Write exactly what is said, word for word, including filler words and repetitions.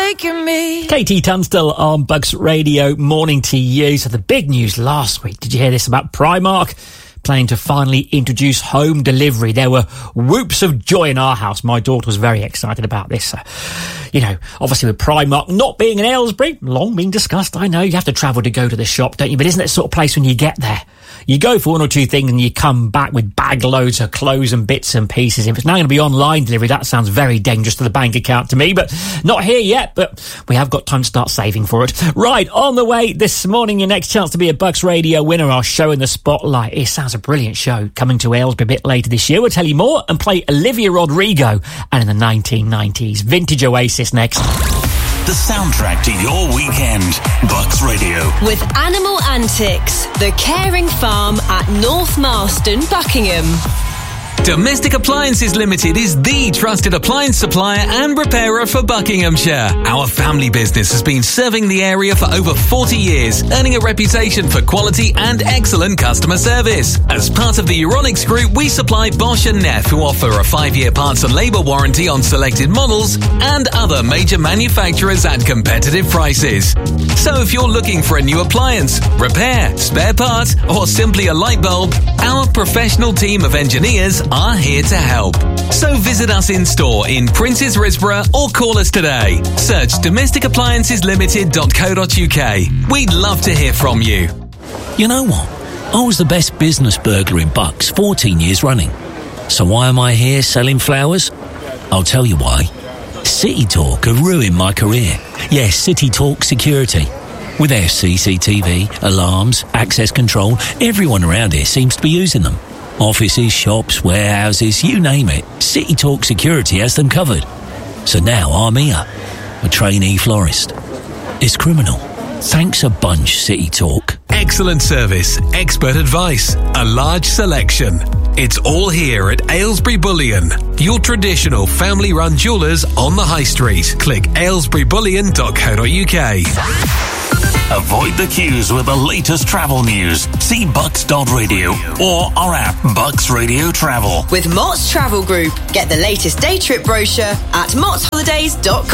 taking me. Katie Tunstall on Bucks Radio. Morning to you. So the big news last week, did you hear this about Primark planning to finally introduce home delivery? There were whoops of joy in our house. My daughter was very excited about this. Uh, you know, obviously with Primark not being in Aylesbury, long being discussed, I know, you have to travel to go to the shop, don't you? But isn't that sort of place when you get there, you go for one or two things and you come back with bag loads of clothes and bits and pieces. If it's now going to be online delivery, that sounds very dangerous to the bank account to me, but not here yet. But we have got time to start saving for it. Right, on the way this morning, your next chance to be a Bucks Radio winner, our show in the spotlight. It sounds a brilliant show coming to Aylesbury a bit later this year. We'll tell you more and play Olivia Rodrigo and in the nineteen nineties. Vintage Oasis next. The soundtrack to your weekend. Bucks Radio. With Animal Antics, the caring farm at North Marston, Buckingham. Domestic Appliances Limited is the trusted appliance supplier and repairer for Buckinghamshire. Our family business has been serving the area for over forty years, earning a reputation for quality and excellent customer service. As part of the Euronics Group, we supply Bosch and Neff, who offer a five-year parts and labour warranty on selected models, and other major manufacturers at competitive prices. So if you're looking for a new appliance, repair, spare part, or simply a light bulb, our professional team of engineers are here to help. So visit us in store in Princes Risborough or call us today. Search domestic appliances limited dot co dot uk. We'd love to hear from you. You know what? I was the best business burglar in Bucks fourteen years running. So why am I here selling flowers? I'll tell you why. City Talk have ruined my career. Yes, City Talk Security. With their C C T V, alarms, access control, everyone around here seems to be using them. Offices, shops, warehouses, you name it. City Talk Security has them covered. So now I'm here, a trainee florist. It's criminal. Thanks a bunch, City Talk. Excellent service, expert advice, a large selection. It's all here at Aylesbury Bullion, your traditional family-run jewellers on the high street. Click aylesbury bullion dot co dot uk. Avoid the queues with the latest travel news. See bucks dot radio or our app, Bucks Radio Travel. With Mott's Travel Group, get the latest day trip brochure at motts holidays dot com.